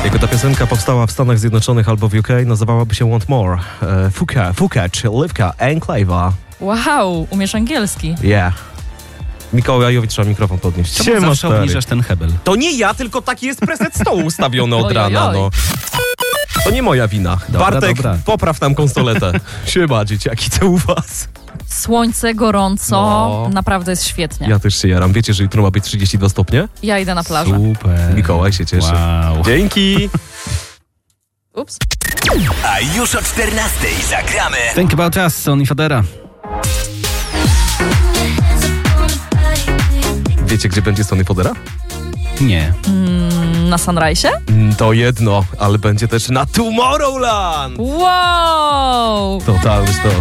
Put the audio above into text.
Jako ta piosenka powstała w Stanach Zjednoczonych albo w UK, nazywałaby się Want More. Fukacz, Livka, Enclave'a. Wow, umiesz angielski. Yeah. Mikołajowi trzeba mikrofon podnieść. Czemu zawsze obniżasz ten hebel? To nie ja, tylko taki jest preset stołu ustawiony od Oj, rana, oj, oj. no. To nie moja wina. Dobra, Bartek, dobra. popraw tam konsoletę. Siema, dzieciaki, co u was? Słońce, gorąco, No. naprawdę jest świetnie. Ja też się jaram. Wiecie, że jutro ma być 32 stopnie? Ja idę na plażę. Super. Mikołaj się cieszy. Wow. Dzięki. Ups. A już o 14:00 zagramy. Think About Us, Sonny Fodera. Wiecie, gdzie będzie Sonny Fodera? Nie. Na Sunrise'ie? To jedno, ale będzie też na Tomorrowland. Wow! Totalny sztos.